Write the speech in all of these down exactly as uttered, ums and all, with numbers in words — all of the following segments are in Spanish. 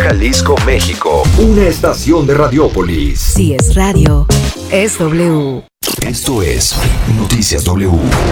Jalisco, México. Una estación de Radiópolis. Si es radio, es W. Esto es Noticias W.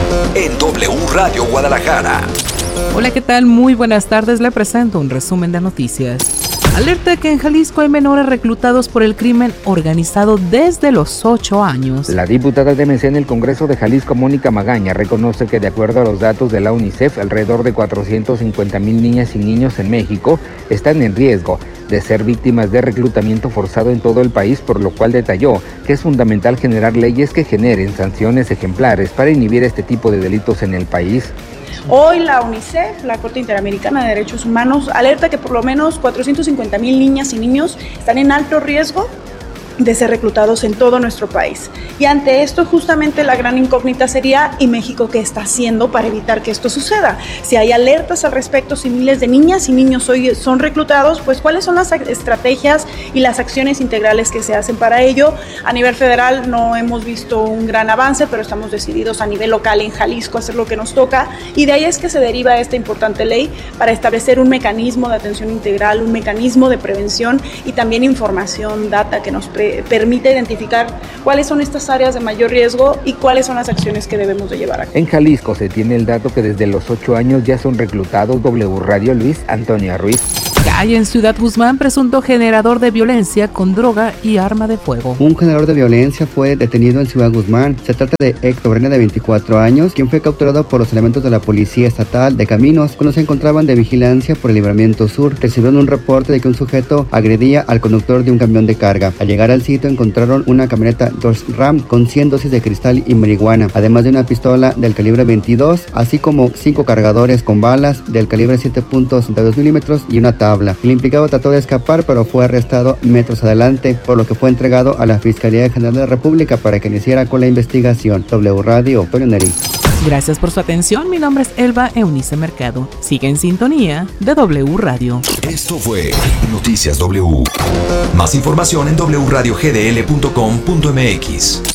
En W Radio Guadalajara. Hola, ¿qué tal? Muy buenas tardes. Le presento un resumen de noticias. Alerta que en Jalisco hay menores reclutados por el crimen organizado desde los ocho años. La diputada de M C en el Congreso de Jalisco, Mónica Magaña, reconoce que de acuerdo a los datos de la UNICEF, alrededor de cuatrocientos cincuenta mil niñas y niños en México están en riesgo de ser víctimas de reclutamiento forzado en todo el país, por lo cual detalló que es fundamental generar leyes que generen sanciones ejemplares para inhibir este tipo de delitos en el país. Hoy la UNICEF, la Corte Interamericana de Derechos Humanos, alerta que por lo menos cuatrocientos cincuenta mil niñas y niños están en alto riesgo de ser reclutados en todo nuestro país. Y ante esto justamente la gran incógnita sería, ¿y México qué está haciendo para evitar que esto suceda? Si hay alertas al respecto, si miles de niñas y niños hoy son reclutados, pues ¿cuáles son las estrategias y las acciones integrales que se hacen para ello? A nivel federal no hemos visto un gran avance, pero estamos decididos a nivel local en Jalisco a hacer lo que nos toca, y de ahí es que se deriva esta importante ley para establecer un mecanismo de atención integral, un mecanismo de prevención y también información, data que nos pre permite identificar cuáles son estas áreas de mayor riesgo y cuáles son las acciones que debemos de llevar a cabo. En Jalisco se tiene el dato que desde los ocho años ya son reclutados. W Radio, Luis Antonio Ruiz. Hay en Ciudad Guzmán presunto generador de violencia con droga y arma de fuego. Un generador de violencia fue detenido en Ciudad Guzmán. Se trata de Héctor Brena, de veinticuatro años, quien fue capturado por los elementos de la Policía Estatal de Caminos cuando se encontraban de vigilancia por el Libramiento Sur. Recibieron un reporte de que un sujeto agredía al conductor de un camión de carga. Al llegar al sitio encontraron una camioneta Dodge Ram con cien dosis de cristal y marihuana, además de una pistola del calibre veintidós, así como cinco cargadores con balas del calibre siete punto sesenta y dos milímetros y una tabla. El implicado trató de escapar, pero fue arrestado metros adelante, por lo que fue entregado a la Fiscalía General de la República para que iniciara con la investigación. W Radio, Antonio Neri. Gracias por su atención. Mi nombre es Elba Eunice Mercado. Sigue en sintonía de W Radio. Esto fue Noticias W. Más información en w radio g d l punto com punto m x.